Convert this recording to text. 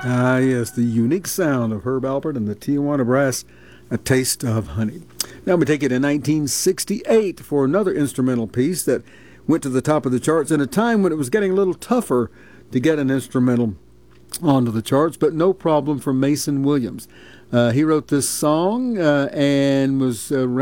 Ah, yes, the unique sound of Herb Alpert and the Tijuana Brass, A Taste of Honey. Now we take it to 1968 for another instrumental piece that went to the top of the charts in a time when it was getting a little tougher to get an instrumental onto the charts, but no problem for Mason Williams. He wrote this song and was